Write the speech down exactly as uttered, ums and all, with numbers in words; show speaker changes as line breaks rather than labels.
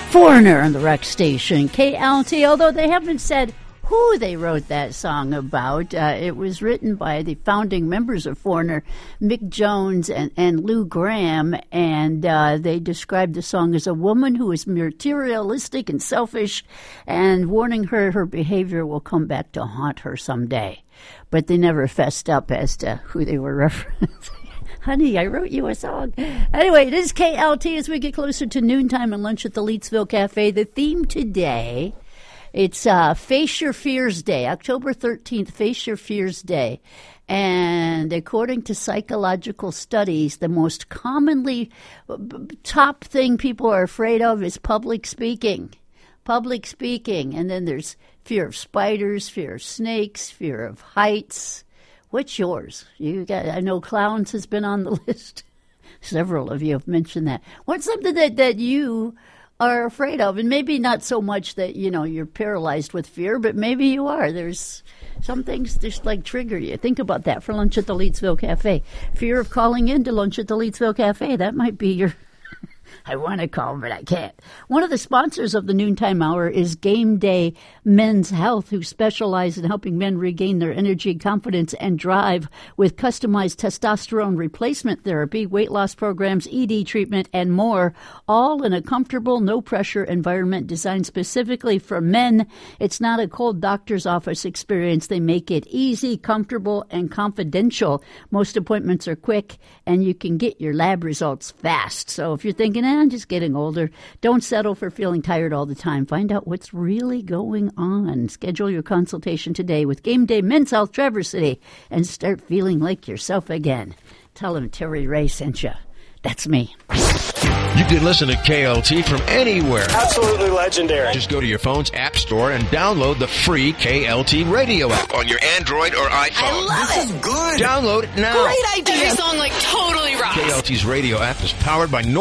Foreigner on the Rock Station, K L T, although they haven't said who they wrote that song about. Uh, it was written by the founding members of Foreigner, Mick Jones and, and Lou Gramm, and uh, they described the song as a woman who is materialistic and selfish, and warning her her behavior will come back to haunt her someday. But they never fessed up as to who they were referencing. Honey, I wrote you a song. Anyway, it is K L T as we get closer to noontime and lunch at the Leetsville Cafe. The theme today, it's uh, Face Your Fears Day, October thirteenth, Face Your Fears Day. And according to psychological studies, the most commonly top thing people are afraid of is public speaking. Public speaking. And then there's fear of spiders, fear of snakes, fear of heights. What's yours? You got? I know clowns has been on the list. Several of you have mentioned that. What's something that, that you are afraid of? And maybe not so much that, you know, you're paralyzed with fear, but maybe you are. There's some things just like trigger you. Think about that for lunch at the Leetsville Cafe. Fear of calling in to lunch at the Leetsville Cafe. That might be your... I want to call, but I can't. One of the sponsors of the Noontime Hour is Game Day Men's Health, who specialize in helping men regain their energy, confidence, and drive with customized testosterone replacement therapy, weight loss programs, E D treatment, and more, all in a comfortable, no-pressure environment designed specifically for men. It's not a cold doctor's office experience. They make it easy, comfortable, and confidential. Most appointments are quick, and you can get your lab results fast. So if you're thinking, eh, I'm just getting older, don't settle for feeling tired all the time. Find out what's really going on. Schedule your consultation today with Game Day Men's Health Traverse City and start feeling like yourself again. Tell them Terry Ray sent you. That's me.
You can listen to K L T from anywhere.
Absolutely legendary.
Just go to your phone's app store and download the free K L T radio app on your Android or iPhone.
I love
this
it.
is good.
Download it now.
Great idea. Every song like totally rocks.
K L T's radio app is powered by North